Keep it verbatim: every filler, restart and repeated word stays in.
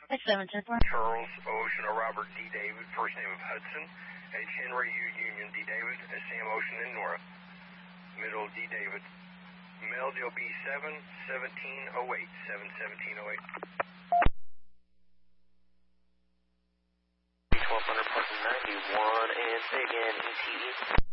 It's seven ten four. Charles Ocean or Robert D. David, first name of Hudson. H. Henry U. Union D. David, Sam Ocean and Nora. Middle D. David. Male D O B seven seventeen oh eight, seven seventeen oh eight. twelve hundred ninety-one, and say again, E T E.